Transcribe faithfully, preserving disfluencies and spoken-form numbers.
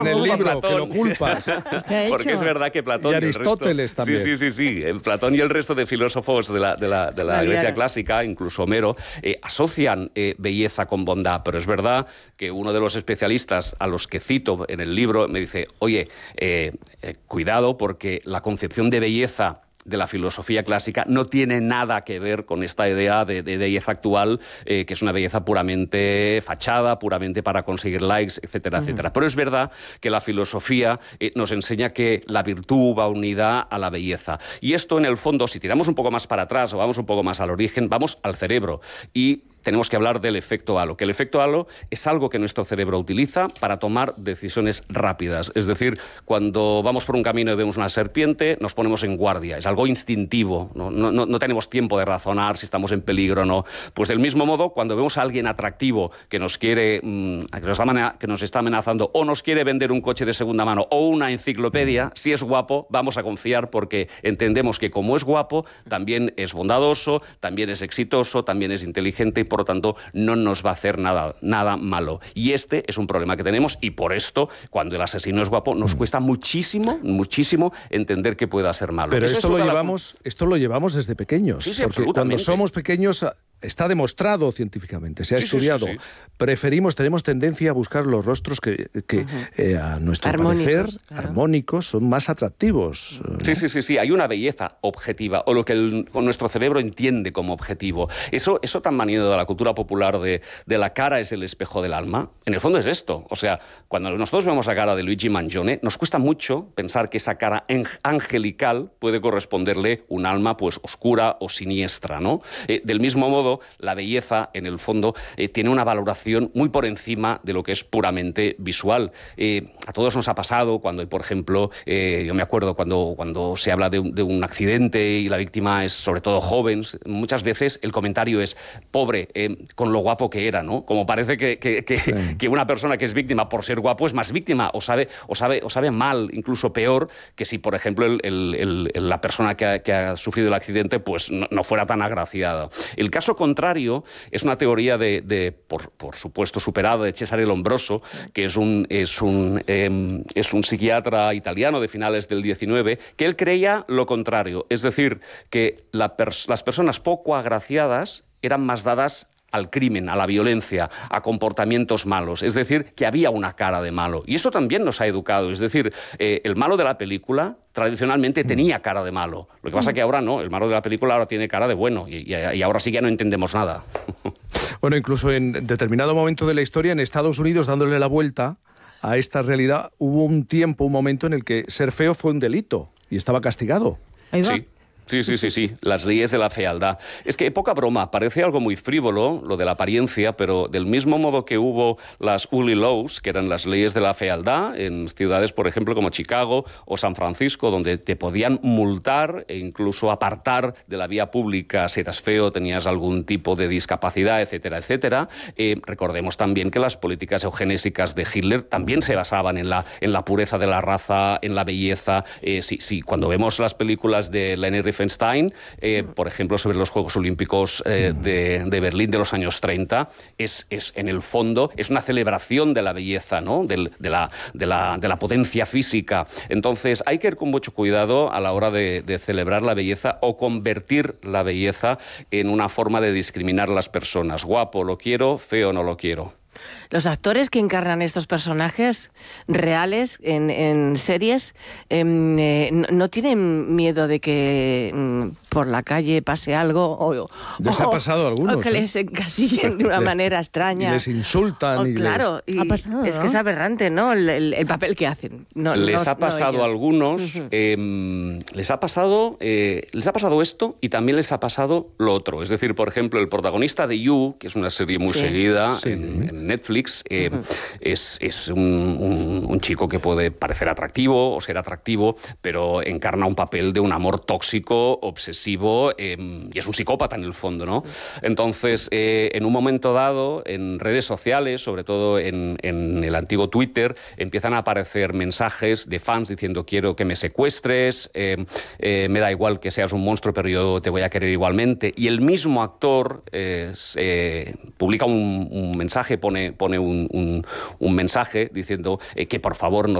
En el libro, que lo culpas. Porque es verdad que Platón... Y Aristóteles y también. Sí, sí, sí, sí. Platón y el resto de filósofos de la, de la, de la Grecia clásica, incluso Homero, eh, asocian eh, belleza con bondad. Pero es verdad que uno de los especialistas a los que cito en el libro me dice, oye, eh, eh, cuidado porque la concepción de belleza de la filosofía clásica no tiene nada que ver con esta idea de, de belleza actual, eh, que es una belleza puramente fachada, puramente para conseguir likes, etcétera, uh-huh. etcétera. Pero es verdad que la filosofía eh, nos enseña que la virtud va unida a la belleza. Y esto, en el fondo, si tiramos un poco más para atrás o vamos un poco más al origen, vamos al cerebro. Y tenemos que hablar del efecto halo, que el efecto halo es algo que nuestro cerebro utiliza para tomar decisiones rápidas. Es decir, cuando vamos por un camino y vemos una serpiente, nos ponemos en guardia. Es algo instintivo, no, no, no tenemos tiempo de razonar si estamos en peligro o no. Pues del mismo modo, cuando vemos a alguien atractivo que nos quiere, mmm, que, nos está, que nos está amenazando o nos quiere vender un coche de segunda mano o una enciclopedia, si es guapo, vamos a confiar porque entendemos que como es guapo, también es bondadoso, también es exitoso, también es inteligente y por lo tanto no nos va a hacer nada, nada malo. Y este es un problema que tenemos y por esto, cuando el asesino es guapo, nos cuesta muchísimo, muchísimo entender que pueda ser malo. Pero Eso esto, es lo la... llevamos, esto lo llevamos desde pequeños. Sí, sí, porque cuando somos pequeños... Está demostrado científicamente, se ha sí, estudiado. Sí, sí, sí. Preferimos, tenemos tendencia a buscar los rostros que, que uh-huh. eh, a nuestro armónicos, parecer, claro. armónicos, son más atractivos. ¿no? Sí, sí, sí, sí. Hay una belleza objetiva, o lo que el, nuestro cerebro entiende como objetivo. Eso, eso tan manido de la cultura popular de, de la cara es el espejo del alma, en el fondo es esto. O sea, cuando nosotros vemos la cara de Luigi Mangione, nos cuesta mucho pensar que esa cara angelical puede corresponderle un alma pues oscura o siniestra, ¿no? Eh, del mismo modo, la belleza, en el fondo, eh, tiene una valoración muy por encima de lo que es puramente visual. Eh, a todos nos ha pasado cuando, por ejemplo, eh, yo me acuerdo cuando, cuando se habla de un, de un accidente y la víctima es sobre todo joven, muchas veces el comentario es pobre, eh, con lo guapo que era, ¿no? Como parece que, que, que, sí. que una persona que es víctima por ser guapo es más víctima o sabe, o sabe, o sabe mal, incluso peor, que si, por ejemplo, el, el, el, la persona que ha, que ha sufrido el accidente pues no, no fuera tan agraciada. El caso contrario es una teoría de, de por, por supuesto, superada de Cesare Lombroso, que es un, es, un, eh, es un psiquiatra italiano de finales del diecinueve, que él creía lo contrario, es decir, que la pers- las personas poco agraciadas eran más dadas al crimen, a la violencia, a comportamientos malos. Es decir, que había una cara de malo. Y esto también nos ha educado. Es decir, eh, el malo de la película tradicionalmente tenía cara de malo. Lo que pasa es que ahora no. El malo de la película ahora tiene cara de bueno. Y, y, y ahora sí que ya no entendemos nada. Bueno, incluso en determinado momento de la historia, en Estados Unidos, dándole la vuelta a esta realidad, hubo un tiempo, un momento en el que ser feo fue un delito y estaba castigado. Ahí va. Sí. Sí, sí, sí, sí, las leyes de la fealdad. Es que, poca broma, parece algo muy frívolo, lo de la apariencia, pero del mismo modo que hubo las Uli Laws, que eran las leyes de la fealdad, en ciudades, por ejemplo, como Chicago o San Francisco, donde te podían multar e incluso apartar de la vía pública si eras feo, tenías algún tipo de discapacidad, etcétera, etcétera. Eh, recordemos también que las políticas eugenésicas de Hitler también se basaban en la, en la pureza de la raza, en la belleza. Eh, sí, sí, cuando vemos las películas de Leni Riefenstahl, eh, por ejemplo, sobre los Juegos Olímpicos eh, de, de Berlín de los años treinta, es, es en el fondo es una celebración de la belleza, ¿no? Del, de, la, de, la, de la potencia física. Entonces, hay que ir con mucho cuidado a la hora de, de celebrar la belleza o convertir la belleza en una forma de discriminar a las personas. Guapo lo quiero, feo no lo quiero. Los actores que encarnan estos personajes reales en, en series eh, eh, no, no tienen miedo de que mm, por la calle pase algo o, les o, ha pasado a algunos, o que ¿eh? les encasillen de una manera extraña. Y les insultan. O, y claro, les... y ha pasado, es ¿no? que es aberrante, ¿no? El, el, el papel que hacen. No, les no, ha pasado no a algunos, uh-huh. eh, les ha pasado, eh, les ha pasado esto y también les ha pasado lo otro. Es decir, por ejemplo, el protagonista de You, que es una serie muy sí. seguida sí. En, en Netflix. Eh, uh-huh. Es, es un, un, un chico que puede parecer atractivo o ser atractivo, pero encarna un papel de un amor tóxico, obsesivo, eh, y es un psicópata en el fondo, ¿no? Entonces, eh, en un momento dado, en redes sociales, sobre todo en, en el antiguo Twitter, empiezan a aparecer mensajes de fans diciendo quiero que me secuestres, eh, eh, me da igual que seas un monstruo, pero yo te voy a querer igualmente. Y el mismo actor eh, eh, publica un, un mensaje, pone pone, pone un, un, un mensaje diciendo eh, que por favor no